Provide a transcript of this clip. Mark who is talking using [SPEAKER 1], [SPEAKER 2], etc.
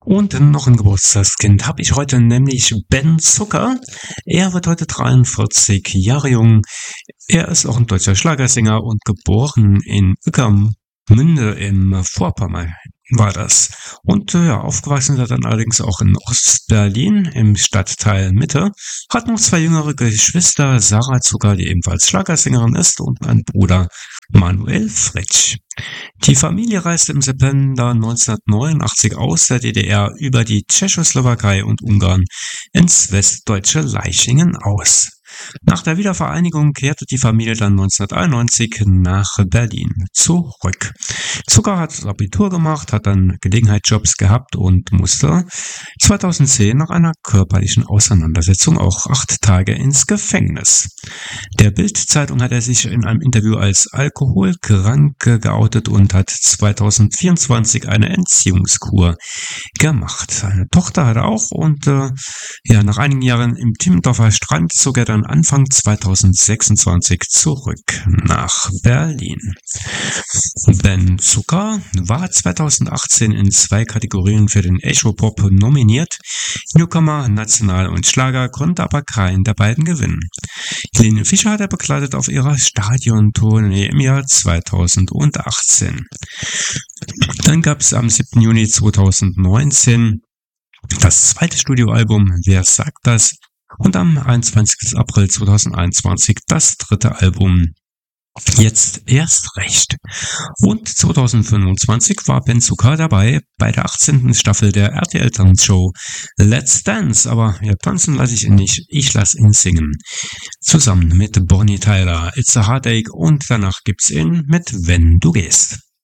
[SPEAKER 1] Und noch ein Geburtstagskind habe ich heute, nämlich Ben Zucker. Er wird heute 43 Jahre jung. Er ist auch ein deutscher Schlagersänger und geboren in Ueckermünde im Vorpommern war das. Und ja, aufgewachsen ist er dann allerdings auch in Ostberlin im Stadtteil Mitte. Hat noch zwei jüngere Geschwister, Sarah Zucker, die ebenfalls Schlagersängerin ist, und einen Bruder, Manuel Fritsch. Die Familie reiste im September 1989 aus der DDR über die Tschechoslowakei und Ungarn ins westdeutsche Leichingen aus. Nach der Wiedervereinigung kehrte die Familie dann 1991 nach Berlin zurück. Zucker hat das Abitur gemacht, hat dann Gelegenheitsjobs gehabt und musste 2010 nach einer körperlichen Auseinandersetzung auch 8 Tage ins Gefängnis. Der Bild-Zeitung hat er sich in einem Interview als alkoholkrank geoutet und hat 2024 eine Entziehungskur gemacht. Seine Tochter hat er auch und nach einigen Jahren im Timmendorfer Strand zog er dann Anfang 2026 zurück nach Berlin. Ben Zucker war 2018 in 2 Kategorien für den Echo-Pop nominiert. Newcomer, National und Schlager, konnte aber keinen der beiden gewinnen. Helene Fischer hat er begleitet auf ihrer Stadiontournee im Jahr 2018. Dann gab es am 7. Juni 2019 das zweite Studioalbum Wer sagt das? Und am 21. April 2021 das dritte Album Jetzt erst recht. Und 2025 war Ben Zucker dabei bei der 18. Staffel der RTL-Tanzshow Let's Dance. Aber ja, tanzen lasse ich ihn nicht, ich lasse ihn singen. Zusammen mit Bonnie Tyler, It's a Heartache, und danach gibt's ihn mit Wenn du gehst.